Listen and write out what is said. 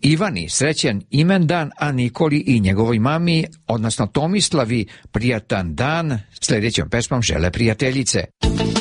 Ivani srećan imendan, a Nikoli i njegovoj mami, odnosno Tomislavi, prijatan dan. Sljedećom pesmom žele prijateljice.